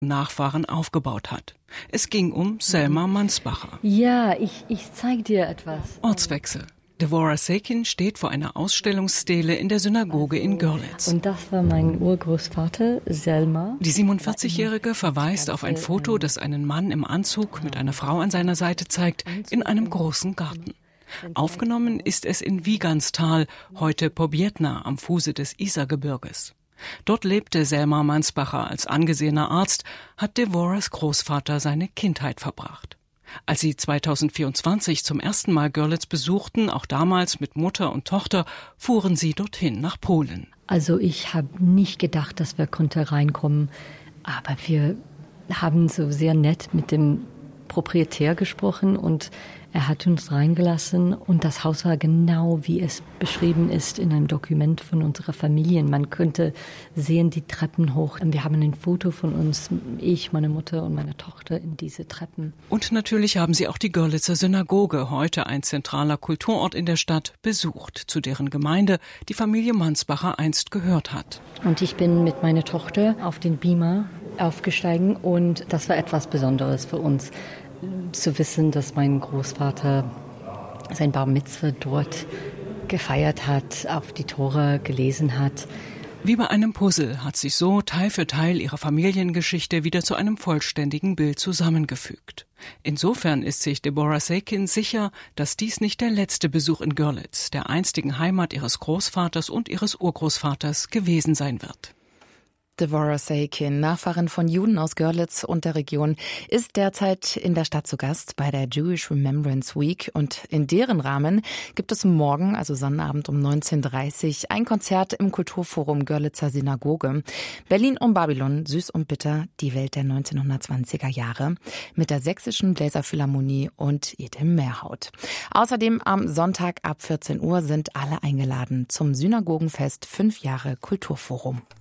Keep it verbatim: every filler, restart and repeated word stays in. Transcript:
Nachfahren aufgebaut hat. Es ging um Selma Mansbacher. Ja, ich, ich zeig dir etwas. Ortswechsel. Devorah Saykin steht vor einer Ausstellungsstele in der Synagoge in Görlitz. Und das war mein Urgroßvater, Selma. Die siebenundvierzigjährige verweist auf ein Foto, das einen Mann im Anzug mit einer Frau an seiner Seite zeigt, in einem großen Garten. Aufgenommen ist es in Wiganstal, heute Pobiedna am Fuße des Isargebirges. Dort lebte Selma Mansbacher als angesehener Arzt, hat Devorahs Großvater seine Kindheit verbracht. Als sie zweitausendvierundzwanzig zum ersten Mal Görlitz besuchten, auch damals mit Mutter und Tochter, fuhren sie dorthin nach Polen. Also ich habe nicht gedacht, dass wir konnten reinkommen, aber wir haben so sehr nett mit dem Proprietär gesprochen und er hat uns reingelassen und das Haus war genau, wie es beschrieben ist in einem Dokument von unserer Familie. Man könnte sehen die Treppen hoch. Wir haben ein Foto von uns, ich, meine Mutter und meine Tochter in diese Treppen. Und natürlich haben sie auch die Görlitzer Synagoge, heute ein zentraler Kulturort in der Stadt, besucht, zu deren Gemeinde die Familie Mansbacher einst gehört hat. Und ich bin mit meiner Tochter auf den Beamer aufgestiegen und das war etwas Besonderes für uns, zu wissen, dass mein Großvater sein Bar Mitzvah dort gefeiert hat, auf die Tora gelesen hat. Wie bei einem Puzzle hat sich so Teil für Teil ihre Familiengeschichte wieder zu einem vollständigen Bild zusammengefügt. Insofern ist sich Devorah Saykin sicher, dass dies nicht der letzte Besuch in Görlitz, der einstigen Heimat ihres Großvaters und ihres Urgroßvaters, gewesen sein wird. Devorah Saykin, Nachfahrin von Juden aus Görlitz und der Region, ist derzeit in der Stadt zu Gast bei der Jewish Remembrance Week. Und in deren Rahmen gibt es morgen, also Sonnabend um neunzehn Uhr dreißig, ein Konzert im Kulturforum Görlitzer Synagoge. Berlin um Babylon, süß und bitter, die Welt der neunzehnhundertzwanziger Jahre mit der Sächsischen Bläserphilharmonie und Edem Mehrhaut. Außerdem am Sonntag ab vierzehn Uhr sind alle eingeladen zum Synagogenfest fünf Jahre Kulturforum.